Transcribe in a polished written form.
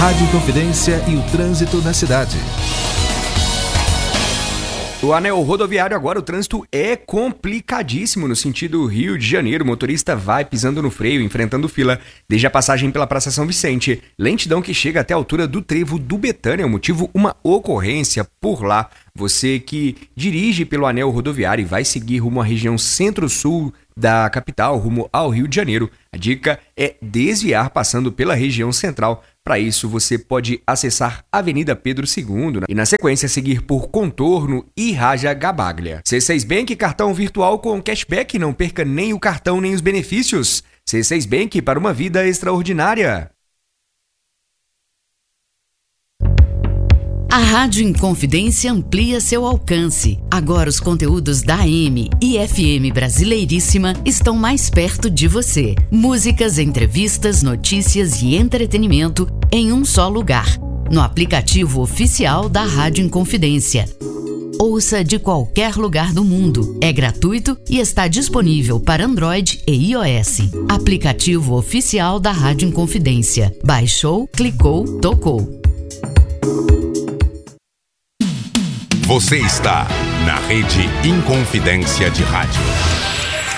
Rádio Inconfidência e o trânsito na cidade. O anel rodoviário agora, o trânsito é complicadíssimo no sentido Rio de Janeiro. O motorista vai pisando no freio, enfrentando fila, desde a passagem pela Praça São Vicente. Lentidão que chega até a altura do trevo do Betânia. O motivo, uma ocorrência por lá. Você que dirige pelo anel rodoviário e vai seguir rumo à região centro-sul da capital, rumo ao Rio de Janeiro, a dica é desviar passando pela região central. Para isso, você pode acessar Avenida Pedro II e, na sequência, seguir por Contorno e Raja Gabaglia. C6 Bank, cartão virtual com cashback. Não perca nem o cartão nem os benefícios. C6 Bank, para uma vida extraordinária. A Rádio Inconfidência amplia seu alcance. Agora os conteúdos da AM e FM Brasileiríssima estão mais perto de você. Músicas, entrevistas, notícias e entretenimento em um só lugar. No aplicativo oficial da Rádio Inconfidência. Ouça de qualquer lugar do mundo. É gratuito e está disponível para Android e iOS. Aplicativo oficial da Rádio Inconfidência. Baixou, clicou, tocou. Você está na Rede Inconfidência de Rádio.